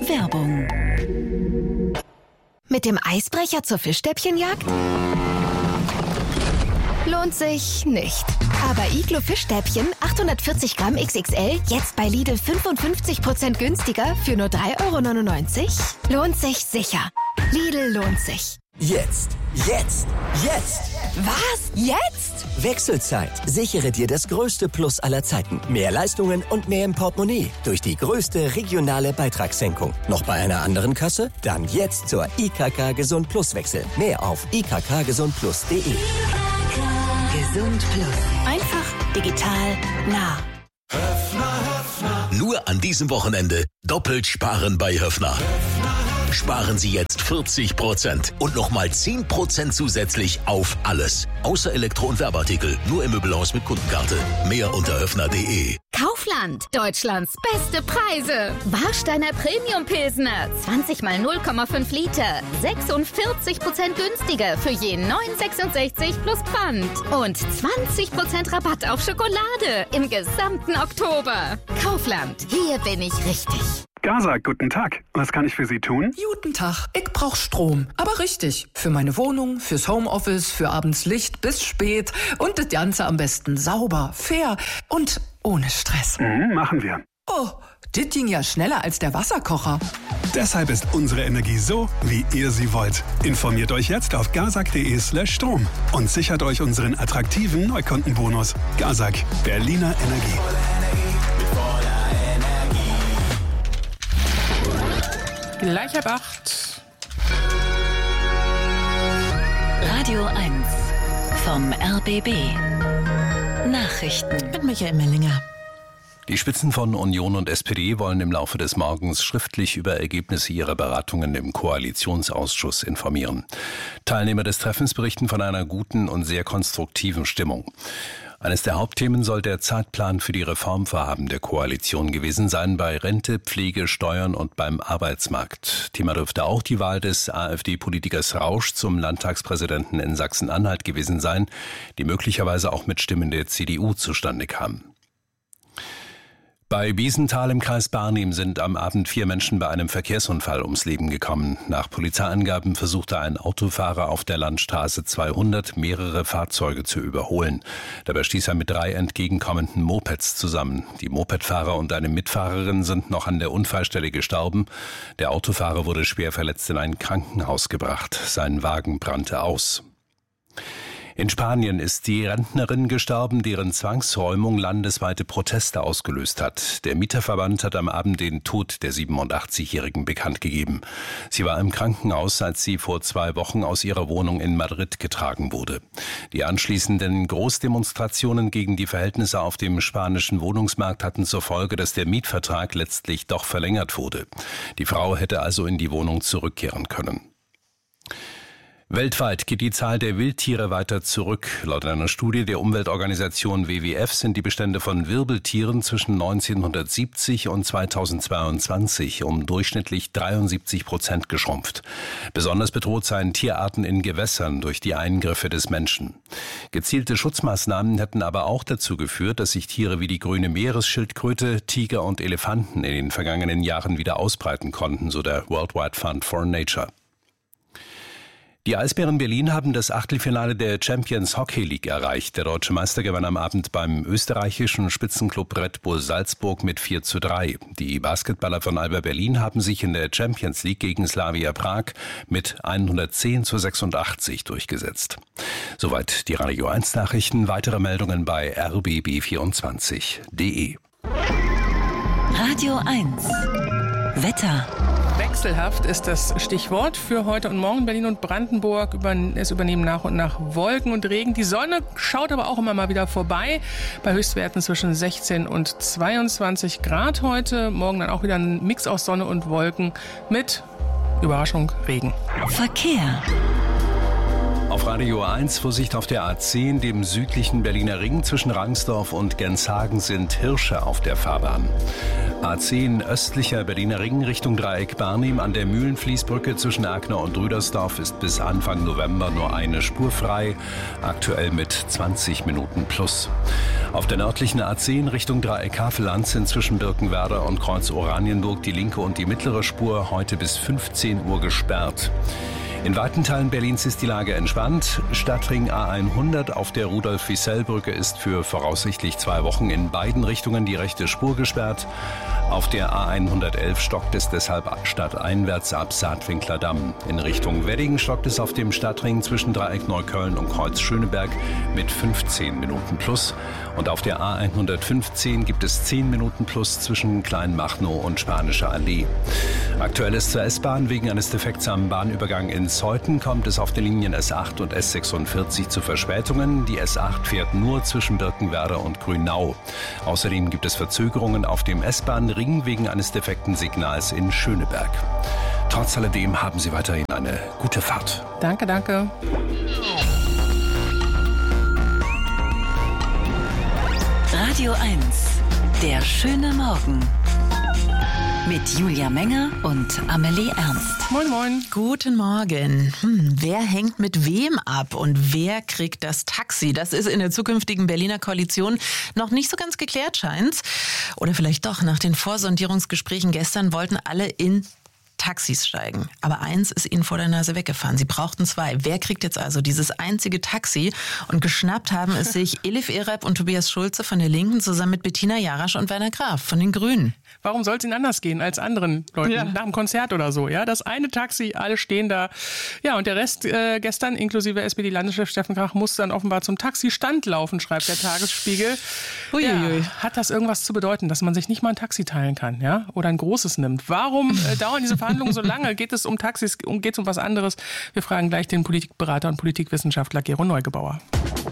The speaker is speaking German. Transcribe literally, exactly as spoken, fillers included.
Werbung. Mit dem Eisbrecher zur Fischstäbchenjagd? Lohnt sich nicht. Aber Iglo Fischstäbchen achthundertvierzig Gramm X X L jetzt bei Lidl fünfundfünfzig Prozent günstiger für nur drei Euro neunundneunzig? Lohnt sich sicher. Lidl lohnt sich. Jetzt, jetzt, jetzt! Was? Jetzt? Wechselzeit. Sichere dir das größte Plus aller Zeiten. Mehr Leistungen und mehr im Portemonnaie. Durch die größte regionale Beitragssenkung. Noch bei einer anderen Kasse? Dann jetzt zur I K K Gesund Plus wechseln. Mehr auf i k k gesund plus punkt d e. Gesund Plus. Einfach, digital, nah. Höffner, Höffner. Nur an diesem Wochenende doppelt sparen bei Höffner. Sparen Sie jetzt vierzig Prozent und nochmal zehn Prozent zusätzlich auf alles. Außer Elektro- und Werbeartikel, nur im Möbelhaus mit Kundenkarte. Mehr unter höffner punkt de. Kaufland, Deutschlands beste Preise. Warsteiner Premium Pilsner, zwanzig mal null Komma fünf Liter, sechsundvierzig Prozent günstiger für je neun Euro sechsundsechzig plus Pfand. Und zwanzig Prozent Rabatt auf Schokolade im gesamten Oktober. Kaufland, hier bin ich richtig. Gaza, guten Tag. Was kann ich für Sie tun? Guten Tag. Ich brauch Strom. Aber richtig. Für meine Wohnung, fürs Homeoffice, für abends Licht bis spät. Und das Ganze am besten sauber, fair und ohne Stress. Mhm, machen wir. Oh, das ging ja schneller als der Wasserkocher. Deshalb ist unsere Energie so, wie ihr sie wollt. Informiert euch jetzt auf gazak punkt de slash Strom und sichert euch unseren attraktiven Neukundenbonus. Gazak, Berliner Energie. Gleich ab acht. Radio eins vom R B B. Nachrichten mit Michael Mellinger. Die Spitzen von Union und S P D wollen im Laufe des Morgens schriftlich über Ergebnisse ihrer Beratungen im Koalitionsausschuss informieren. Teilnehmer des Treffens berichten von einer guten und sehr konstruktiven Stimmung. Eines der Hauptthemen soll der Zeitplan für die Reformvorhaben der Koalition gewesen sein, bei Rente, Pflege, Steuern und beim Arbeitsmarkt. Thema dürfte auch die Wahl des AfD-Politikers Rausch zum Landtagspräsidenten in Sachsen-Anhalt gewesen sein, die möglicherweise auch mit Stimmen der C D U zustande kam. Bei Biesenthal im Kreis Barnim sind am Abend vier Menschen bei einem Verkehrsunfall ums Leben gekommen. Nach Polizeiangaben versuchte ein Autofahrer auf der Landstraße zweihundert mehrere Fahrzeuge zu überholen. Dabei stieß er mit drei entgegenkommenden Mopeds zusammen. Die Mopedfahrer und eine Mitfahrerin sind noch an der Unfallstelle gestorben. Der Autofahrer wurde schwer verletzt in ein Krankenhaus gebracht. Sein Wagen brannte aus. In Spanien ist die Rentnerin gestorben, deren Zwangsräumung landesweite Proteste ausgelöst hat. Der Mieterverband hat am Abend den Tod der siebenundachtzigjährigen bekannt gegeben. Sie war im Krankenhaus, als sie vor zwei Wochen aus ihrer Wohnung in Madrid getragen wurde. Die anschließenden Großdemonstrationen gegen die Verhältnisse auf dem spanischen Wohnungsmarkt hatten zur Folge, dass der Mietvertrag letztlich doch verlängert wurde. Die Frau hätte also in die Wohnung zurückkehren können. Weltweit geht die Zahl der Wildtiere weiter zurück. Laut einer Studie der Umweltorganisation W W F sind die Bestände von Wirbeltieren zwischen neunzehnhundertsiebzig und zweitausendzweiundzwanzig um durchschnittlich dreiundsiebzig Prozent geschrumpft. Besonders bedroht seien Tierarten in Gewässern durch die Eingriffe des Menschen. Gezielte Schutzmaßnahmen hätten aber auch dazu geführt, dass sich Tiere wie die grüne Meeresschildkröte, Tiger und Elefanten in den vergangenen Jahren wieder ausbreiten konnten, so der Worldwide Fund for Nature. Die Eisbären Berlin haben das Achtelfinale der Champions Hockey League erreicht. Der deutsche Meister gewann am Abend beim österreichischen Spitzenklub Red Bull Salzburg mit vier zu drei. Die Basketballer von Alba Berlin haben sich in der Champions League gegen Slavia Prag mit hundertzehn zu sechsundachtzig durchgesetzt. Soweit die Radio eins Nachrichten. Weitere Meldungen bei r b b vierundzwanzig punkt d e. Radio eins Wetter. Wechselhaft ist das Stichwort für heute und morgen. Berlin und Brandenburg es übernehmen nach und nach Wolken und Regen. Die Sonne schaut aber auch immer mal wieder vorbei. Bei Höchstwerten zwischen sechzehn und zweiundzwanzig Grad heute. Morgen dann auch wieder ein Mix aus Sonne und Wolken mit, Überraschung, Regen. Verkehr. Auf Radio eins Vorsicht auf der A zehn, dem südlichen Berliner Ring. Zwischen Rangsdorf und Genshagen sind Hirsche auf der Fahrbahn. A zehn östlicher Berliner Ring Richtung Dreieck Barnim an der Mühlenfließbrücke zwischen Erkner und Rüdersdorf ist bis Anfang November nur eine Spur frei, aktuell mit zwanzig Minuten plus. Auf der nördlichen A zehn Richtung Dreieck Havelland sind zwischen Birkenwerder und Kreuz Oranienburg die linke und die mittlere Spur heute bis fünfzehn Uhr gesperrt. In weiten Teilen Berlins ist die Lage entspannt. Stadtring A hundert auf der Rudolf-Wissell-Brücke ist für voraussichtlich zwei Wochen in beiden Richtungen die rechte Spur gesperrt. Auf der A hundertelf stockt es deshalb stadteinwärts ab Saatwinkler Damm. In Richtung Wedding stockt es auf dem Stadtring zwischen Dreieck Neukölln und Kreuz Schöneberg mit fünfzehn Minuten plus. Und auf der A hundertfünfzehn gibt es zehn Minuten plus zwischen Kleinmachnow und Spanische Allee. Aktuell ist zur S-Bahn wegen eines Defekts am Bahnübergang in Zeuthen kommt es auf den Linien S acht und S sechsundvierzig zu Verspätungen. Die S acht fährt nur zwischen Birkenwerder und Grünau. Außerdem gibt es Verzögerungen auf dem S-Bahn-Ring wegen eines defekten Signals in Schöneberg. Trotz alledem haben Sie weiterhin eine gute Fahrt. Danke, danke. Radio eins, der schöne Morgen. Mit Julia Menger und Amelie Ernst. Moin, moin. Guten Morgen. Hm, wer hängt mit wem ab und wer kriegt das Taxi? Das ist in der zukünftigen Berliner Koalition noch nicht so ganz geklärt, scheint's. Oder vielleicht doch. Nach den Vorsondierungsgesprächen gestern wollten alle in Taxis steigen. Aber eins ist ihnen vor der Nase weggefahren. Sie brauchten zwei. Wer kriegt jetzt also dieses einzige Taxi? Und geschnappt haben es sich Elif Ereb und Tobias Schulze von der Linken zusammen mit Bettina Jarasch und Werner Graf von den Grünen. Warum soll es ihnen anders gehen als anderen Leuten ja. nach dem Konzert oder so? Ja, das eine Taxi, alle stehen da. Ja, und der Rest äh, gestern, inklusive S P D-Landeschef Steffen Krach, musste dann offenbar zum Taxistand laufen, schreibt der Tagesspiegel. Ja, hat das irgendwas zu bedeuten, dass man sich nicht mal ein Taxi teilen kann, ja? Oder ein großes nimmt? Warum äh, dauern diese Verhandlungen so lange? Geht es um Taxis, um, geht es um was anderes? Wir fragen gleich den Politikberater und Politikwissenschaftler Gero Neugebauer.